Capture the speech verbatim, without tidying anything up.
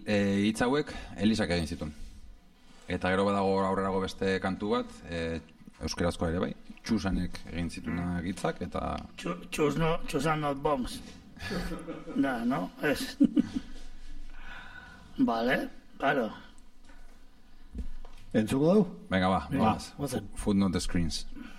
hitz hauek Elisak egin zituen. Eta gero badago aurrerago beste kantu bat, e, euskerazkoa ere bai, Txusanek egin zituenak hitzak, eta... Txus no, Txusan not bombs. Da, no? Ez. Vale, claro. Entzuko dau? Venga, ba, ba. Food not the screens.